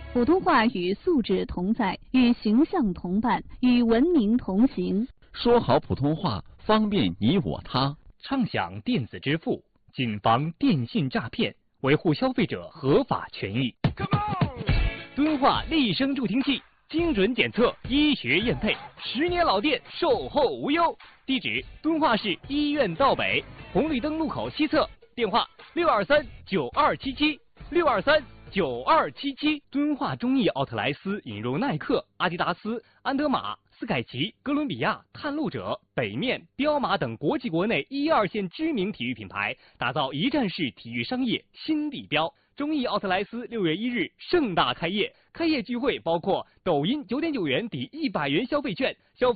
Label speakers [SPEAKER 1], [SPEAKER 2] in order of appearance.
[SPEAKER 1] 普通话与素质同在，与形象同伴，与文明同行。
[SPEAKER 2] 说好普通话，方便你我他。
[SPEAKER 3] 畅享电子支付，谨防电信诈骗，维护消费者合法权益。敦化立声助听器，精准检测，医学验配，10年老店，售后无忧。地址：敦化市医院道北红绿灯路口西侧，电话623-9277，623-9277。敦化中艺奥特莱斯引入耐克、阿迪达斯、安德玛、斯凯奇、哥伦比亚、探路者、北面、彪马等国际国内1、2线知名体育品牌，打造一站式体育商业新地标。中艺奥特莱斯6月1日盛大开业，开业聚会包括抖音9.9元抵100元消费券，消费